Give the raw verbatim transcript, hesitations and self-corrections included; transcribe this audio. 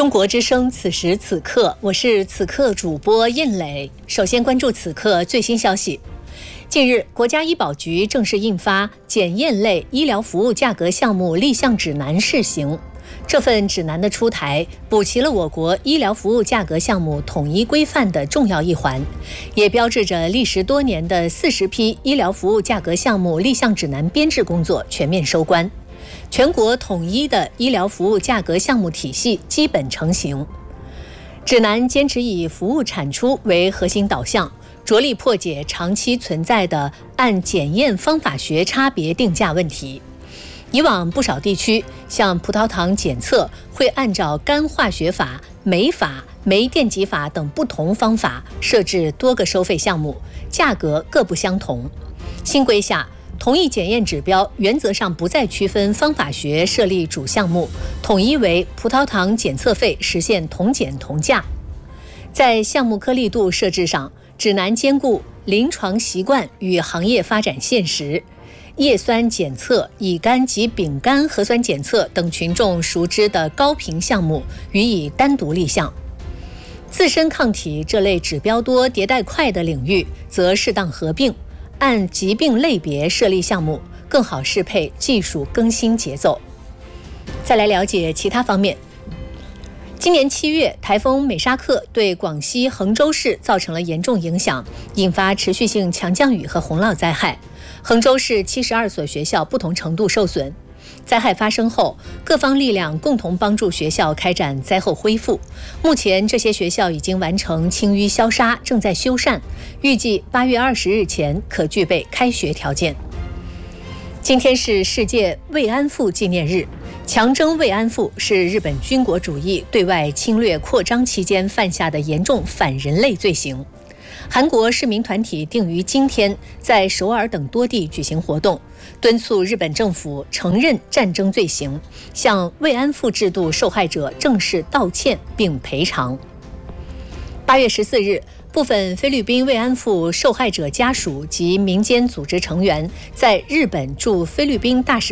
中国之声，此时此刻，我是此刻主播印磊。首先关注此刻最新消息。近日，国家医保局正式印发检验类医疗服务价格项目立项指南试行。这份指南的出台，补齐了我国医疗服务价格项目统一规范的重要一环，也标志着历时多年的四十批医疗服务价格项目立项指南编制工作全面收官。全国统一的医疗服务价格项目体系基本成型。指南坚持以服务产出为核心导向，着力破解长期存在的按检验方法学差别定价问题。以往不少地区，像葡萄糖检测会按照干化学法、酶法、酶电极法等不同方法设置多个收费项目，价格各不相同。新规下，同一检验指标原则上不再区分方法学设立主项目，统一为葡萄糖检测费实现同检同价。在项目颗粒度设置上，指南兼顾临床习惯与行业发展现实，叶酸检测、乙肝及丙肝核酸检测等群众熟知的高频项目予以单独立项。自身抗体这类指标多、迭代快的领域，则适当合并，按疾病类别设立项目，更好适配技术更新节奏。再来了解其他方面。今年七月，台风美沙克对广西衡州市造成了严重影响，引发持续性强降雨和洪涝灾害。衡州市七十二所学校不同程度受损。灾害发生后，各方力量共同帮助学校开展灾后恢复。目前，这些学校已经完成清淤消杀，正在修缮，预计八月二十日前可具备开学条件。今天是世界慰安妇纪念日。强征慰安妇是日本军国主义对外侵略扩张期间犯下的严重反人类罪行。韩国市民团体定于今天在首尔等多地举行活动，敦促日本政府承认战争罪行，向慰安妇制度受害者正式道歉并赔偿。八月十四日，部分菲律宾慰安妇受害者家属及民间组织成员在日本驻菲律宾大使